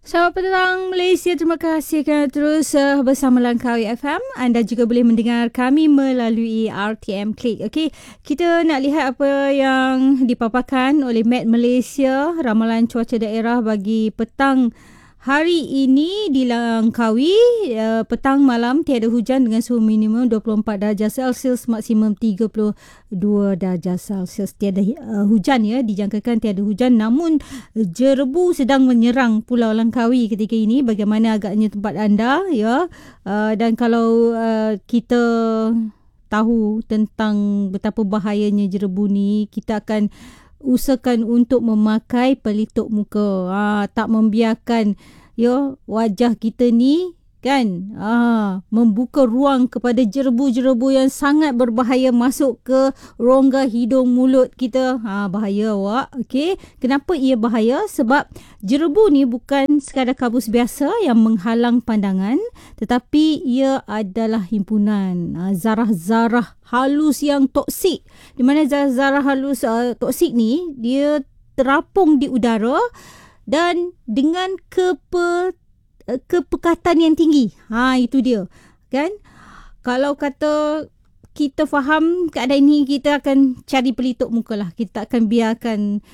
Selamat petang Malaysia, terima kasih kerana terus bersama Langkawi FM. Anda juga boleh mendengar kami melalui RTM Klik. Okey, kita nak lihat apa yang dipaparkan oleh Met Malaysia, ramalan cuaca daerah bagi petang hari ini di Langkawi. Petang malam tiada hujan dengan suhu minimum 24 darjah Celsius, maksimum 32 darjah Celsius. Tiada hujan ya, dijangkakan tiada hujan, namun jerebu sedang menyerang Pulau Langkawi ketika ini. Bagaimana agaknya tempat anda ya? Dan kalau kita tahu tentang betapa bahayanya jerebu ni, kita akan usahakan untuk memakai pelitup muka. Tak membiarkan wajah kita ni kan membuka ruang kepada jerebu-jerebu yang sangat berbahaya masuk ke rongga hidung mulut kita. Bahaya awak. Okey, kenapa ia bahaya? Sebab jerebu ni bukan sekadar kabus biasa yang menghalang pandangan, tetapi ia adalah himpunan zarah-zarah halus yang toksik. Di mana zarah-zarah halus toksik ni dia terapung di udara dan dengan kepekatan yang tinggi. Itu dia. Kan? Kalau kata kita faham keadaan ini, kita akan cari pelitup muka lah. Kita akan biarkan